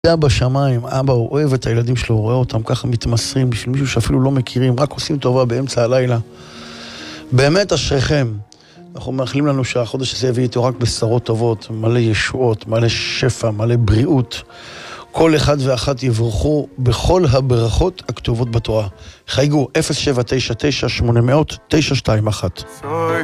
היה בשמיים, אבא הוא אוהב את הילדים שלו, הוא רואה אותם ככה מתמסרים בשביל מישהו שאפילו לא מכירים, רק עושים טובה באמצע הלילה. באמת אשריכם. אנחנו מאחלים לנו שהחודש הזה יביא איתו רק בשורות טובות, מלא ישועות, מלא שפע, מלא בריאות. כל אחד ואחת יברכו בכל הברכות הכתובות בתורה. חייגו 0799-800-921.